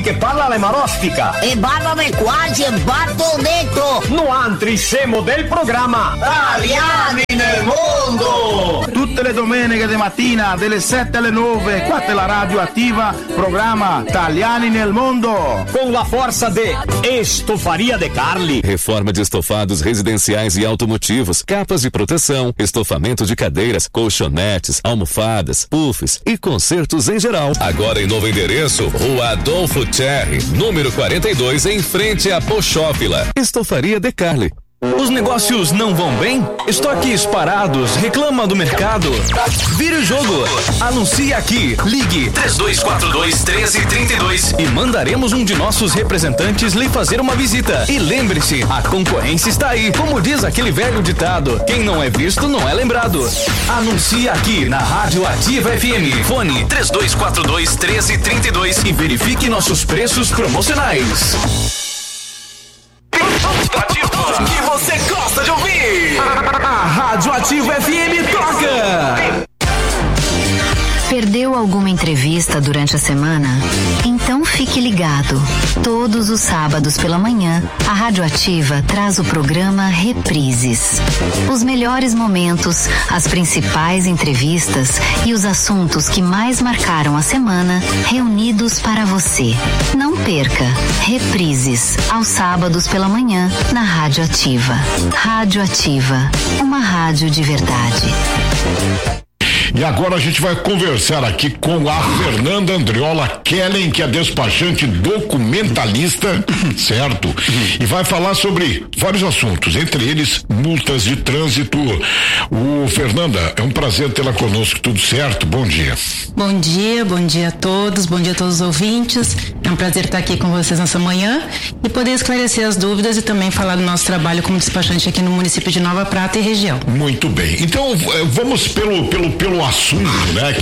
che parla le marostica. E barbame quasi e batto dentro. No altri siamo del programma Italiani nel mondo. Tutte le domeniche di mattina, dalle 7 alle 9, qua è la radio attiva, programma Italiani nel mondo. Com la força de Estofaria De Carli. Reforma de estofados residenciais e automotivos, capas de proteção, estofamento de cadeiras, colchonetes, almofadas, puffs e consertos em geral. Agora em novo endereço, Rua Adolfo Thierry, número 42, em frente à Pochófila. Estofaria De Carli. Os negócios não vão bem? Estoques parados? Reclama do mercado? Vire o jogo. Anuncie aqui. Ligue 3242-1332 e mandaremos um de nossos representantes lhe fazer uma visita. E lembre-se, a concorrência está aí. Como diz aquele velho ditado, quem não é visto não é lembrado. Anuncie aqui na Rádio Ativa FM. Fone 3242-1332 e verifique nossos preços promocionais. Que você gosta de ouvir. A Rádio Ativa FM toca. Perdeu alguma entrevista durante a semana? Então fique ligado. Todos os sábados pela manhã, a Rádio Ativa traz o programa Reprises. Os melhores momentos, as principais entrevistas e os assuntos que mais marcaram a semana, reunidos para você. Não perca. Reprises, aos sábados pela manhã, na Rádio Ativa. Rádio Ativa, uma rádio de verdade. E agora a gente vai conversar aqui com a Fernanda Andriola Kellen, que é despachante documentalista, certo? E vai falar sobre vários assuntos, entre eles multas de trânsito. Fernanda, é um prazer tê-la conosco, tudo certo? Bom dia. Bom dia a todos, bom dia a todos os ouvintes. É um prazer estar aqui com vocês nessa manhã e poder esclarecer as dúvidas e também falar do nosso trabalho como despachante aqui no município de Nova Prata e região. Muito bem. Então, vamos pelo assunto, né,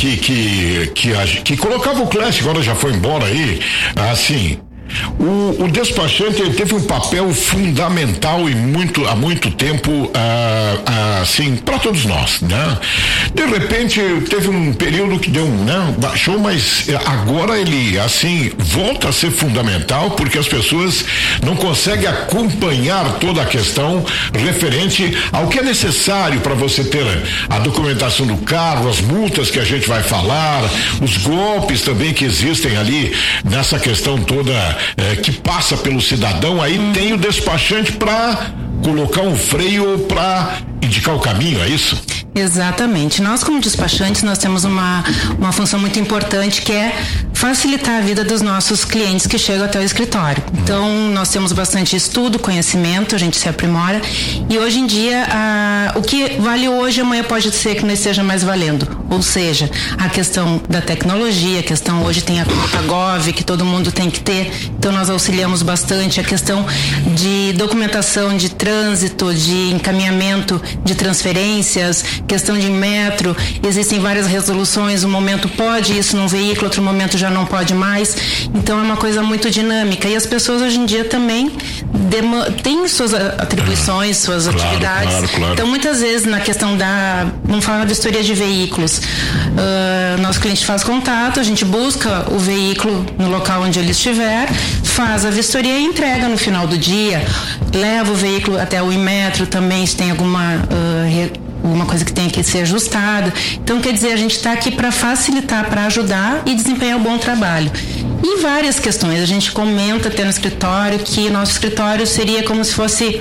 que colocava o Clécio, agora já foi embora aí, assim. O despachante teve um papel fundamental e há muito tempo, assim, para todos nós, né? De repente teve um período que baixou, mas agora ele, assim, volta a ser fundamental porque as pessoas não conseguem acompanhar toda a questão referente ao que é necessário para você ter a documentação do carro, as multas que a gente vai falar, os golpes também que existem ali nessa questão toda. Que passa pelo cidadão, aí tem o despachante para colocar um freio para indicar o caminho, é isso? Exatamente. Nós, como despachantes, nós temos uma função muito importante que é facilitar a vida dos nossos clientes que chegam até o escritório. Então, nós temos bastante estudo, conhecimento, a gente se aprimora e hoje em dia, o que vale hoje, amanhã pode ser que não esteja mais valendo. Ou seja, a questão da tecnologia, a questão hoje tem a Gov, que todo mundo tem que ter, então nós auxiliamos bastante a questão de documentação de trânsito, de encaminhamento de transferências, questão de metro, existem várias resoluções, um momento pode isso num veículo, outro momento já não pode mais, então é uma coisa muito dinâmica e as pessoas hoje em dia também têm suas atribuições, suas atividades, claro. Então muitas vezes na questão vamos falar da vistoria de veículos, nosso cliente faz contato, a gente busca o veículo no local onde ele estiver, faz a vistoria e entrega no final do dia, leva o veículo até o Inmetro também, se tem alguma coisa que tem que ser ajustada. Então, quer dizer, a gente está aqui para facilitar, para ajudar e desempenhar um bom trabalho. E várias questões. A gente comenta até no escritório que nosso escritório seria como se fosse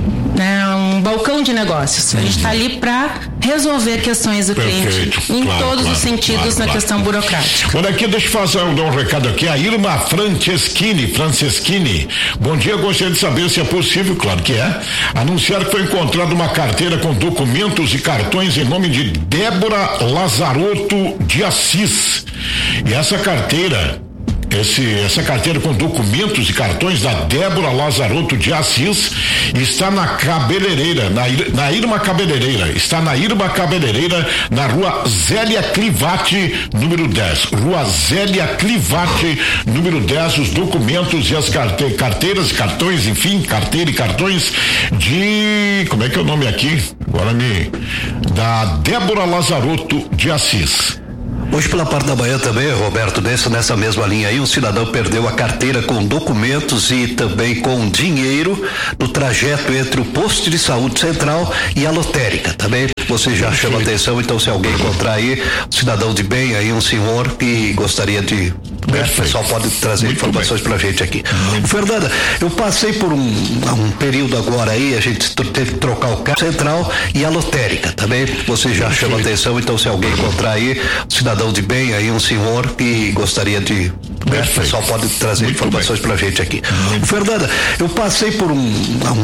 um balcão de negócios. A gente está ali para resolver questões do cliente em todos os sentidos na questão burocrática. Olha aqui, deixa eu dar um recado aqui. A Irma Franceschini. Bom dia, gostaria de saber se é possível, claro que é, anunciar que foi encontrada uma carteira com documentos e cartões em nome de Débora Lazarotto de Assis. E essa carteira com documentos e cartões da Débora Lazarotto de Assis está na cabeleireira, na Irma Cabeleireira, na rua Zélia Clivati, número 10. Rua Zélia Clivati, número 10, os documentos e as carteiras, cartões, enfim, carteira e cartões de, como é que é o nome aqui? Da Débora Lazarotto de Assis. Hoje pela parte da manhã também, Roberto, nessa mesma linha aí, um cidadão perdeu a carteira com documentos e também com dinheiro no trajeto entre o posto de saúde central e a lotérica. Também você já chama atenção, então se alguém encontrar aí, um cidadão de bem aí, um senhor que gostaria de... O pessoal pode trazer muito informações pra gente aqui. Fernanda, eu passei por um período agora aí, a gente teve que trocar o carro central e a lotérica. Também você já chama atenção, então se alguém encontrar aí, um cidadão de bem aí, um senhor que gostaria de... O pessoal pode trazer informações pra gente aqui. Fernanda, eu passei por um